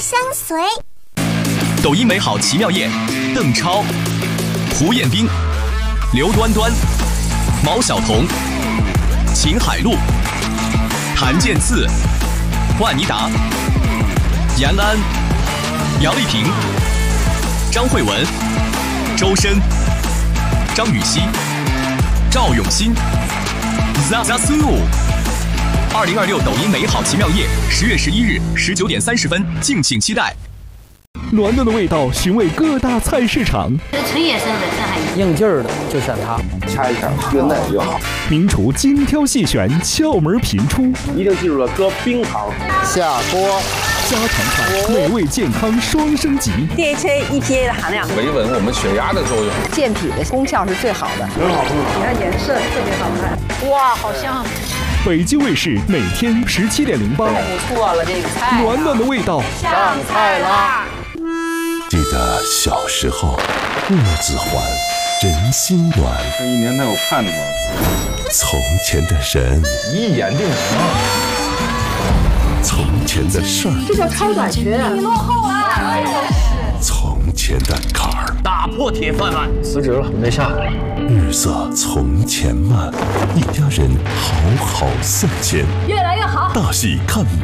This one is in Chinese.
相随。 抖音美好奇妙夜，邓超、胡彦斌、刘端端、毛晓彤、秦海璐、谭健次、万妮达、延安、杨丽萍、张慧雯、周深、张雨绮、赵永新、Zazu。2026抖音美好奇妙夜，10月11日19点30分，敬请期待。 暖暖的味道寻味各大菜市场， 纯野生的深海鱼， 应劲儿的就选它， 掐一下越嫩越好。 名厨精挑细选，窍门频出， 一定记住了，搁冰糖，下锅。 家常菜美味健康双升级 ，DHA、EPA 的含量维稳我们血压的作用， 健脾的功效是最好的， 很好吃。 你看颜色特别好看，哇，好香！ 北京卫视每天17.08， 太不错了，这个菜暖暖的味道上菜啦！ 记得小时候，木子环，人心暖。 这一年他有盼头。 从前的人， 一眼定情。 从前的事儿， 这叫超短裙，你落后了。 从前的坎儿， 打破铁饭碗，辞职了，没下。 日色从前慢，一家人好好向前， 越来越好。 大戏看